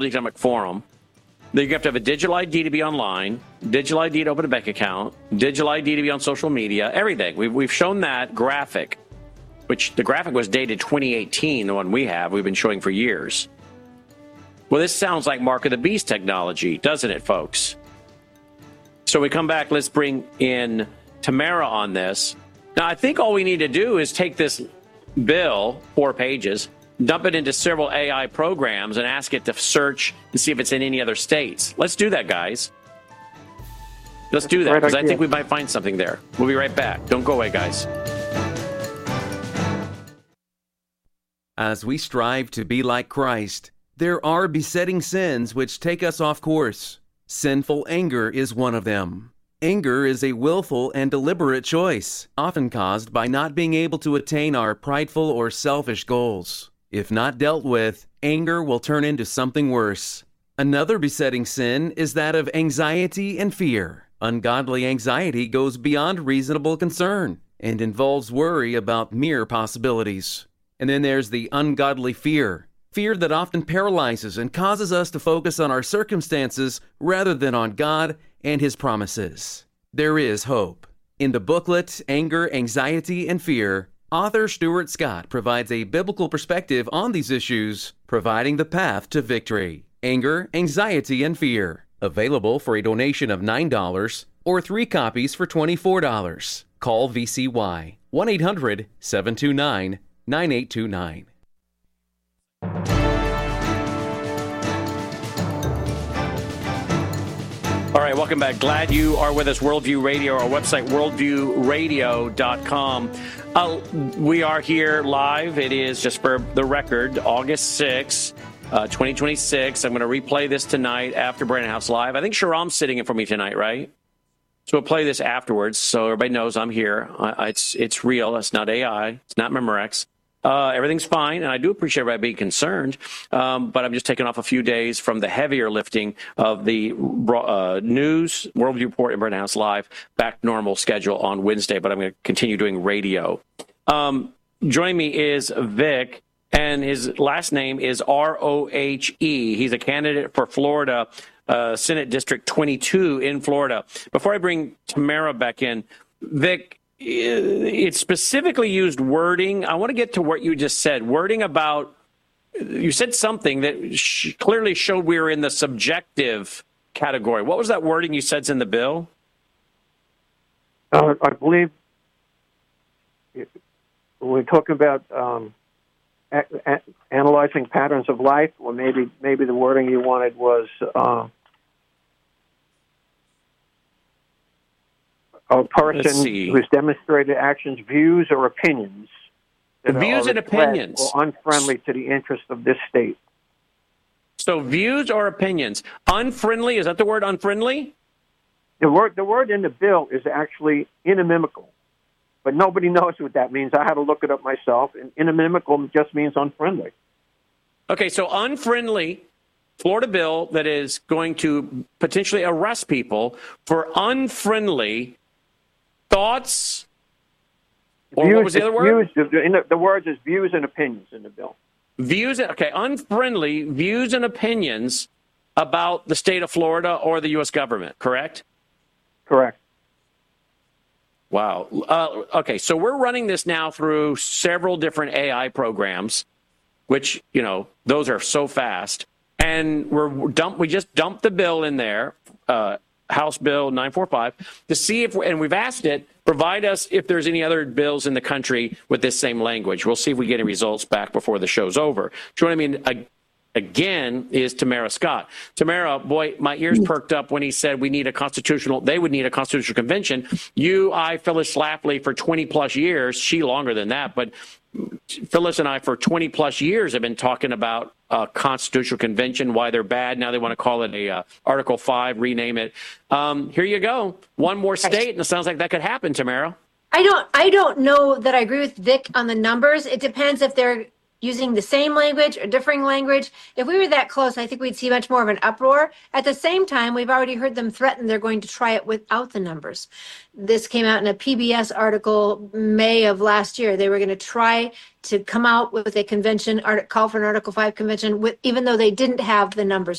Economic Forum. That you have to have a digital ID to be online, digital ID to open a bank account, digital ID to be on social media, everything. We've shown that graphic, which the graphic was dated 2018, the one we have. We've been showing for years. Well, this sounds like Mark of the Beast technology, doesn't it, folks? So we come back, let's bring in Tamara on this. Now, I think all we need to do is take this bill, 4 pages, dump it into several AI programs and ask it to search and see if it's in any other states. Let's do that, guys. Let's do that, because I think we might find something there. We'll be right back. Don't go away, guys. As we strive to be like Christ, there are besetting sins which take us off course. Sinful anger is one of them. Anger is a willful and deliberate choice, often caused by not being able to attain our prideful or selfish goals. If not dealt with, anger will turn into something worse. Another besetting sin is that of anxiety and fear. Ungodly anxiety goes beyond reasonable concern and involves worry about mere possibilities. And then there's the ungodly fear. Fear that often paralyzes and causes us to focus on our circumstances rather than on God and His promises. There is hope. In the booklet, Anger, Anxiety, and Fear, author Stuart Scott provides a biblical perspective on these issues, providing the path to victory. Anger, Anxiety, and Fear. Available for a donation of $9 or 3 copies for $24. Call VCY 1-800-729-9829. All right, welcome back. Glad you are with us. Worldview Radio, our website, worldviewradio.com. We are here live. It is, just for the record, August 6th, 2026. I'm going to replay this tonight after Brandon House Live. I think Sharam's sitting in for me tonight, right? So we'll play this afterwards so everybody knows I'm here. It's real. It's not AI. It's not Memorex. Everything's fine, and I do appreciate everybody being concerned, but I'm just taking off a few days from the heavier lifting of the news, Worldview Report, and Brandon House Live, back to normal schedule on Wednesday, but I'm going to continue doing radio. Joining me is Vic, and his last name is Rohe. He's a candidate for Florida, Senate District 22 in Florida. Before I bring Tamara back in, Vic, it specifically used wording. I want to get to what you just said. Wording about, you said something that clearly showed we were in the subjective category. What was that wording you said's in the bill? I believe we're talking about analyzing patterns of life, or maybe the wording you wanted was a person who's demonstrated actions, views, or opinions that views and opinions or unfriendly to the interests of this state. So views or opinions. Unfriendly, is that the word, unfriendly? The word in the bill is actually inimical, but nobody knows what that means. I had to look it up myself, and inimical just means unfriendly. Okay, so unfriendly, Florida bill that is going to potentially arrest people for unfriendly thoughts, or views, what was the other word? The words is views and opinions in the bill. Unfriendly views and opinions about the state of Florida or the U.S. government, correct? Correct. Wow. Okay, so we're running this now through several different AI programs, which, those are so fast. And we just dumped the bill in there, House Bill 945, to see if, and we've asked it, provide us if there's any other bills in the country with this same language. We'll see if we get any results back before the show's over. Joining me again is Tamara Scott. Tamara, boy, my ears perked up when he said they would need a constitutional convention. Phyllis Schlafly, for 20 plus years, she longer than that, but Phyllis and I for 20 plus years have been talking about a constitutional convention, why they're bad. Now they want to call it a Article 5, rename it. Here you go. One more state, and it sounds like that could happen, Tamara. I don't know that I agree with Vic on the numbers. It depends if they're using the same language or differing language. If we were that close, I think we'd see much more of an uproar. At the same time, we've already heard them threaten they're going to try it without the numbers. This came out in a PBS article May of last year. They were going to try to come out with a convention, call for an Article 5 convention, even though they didn't have the numbers.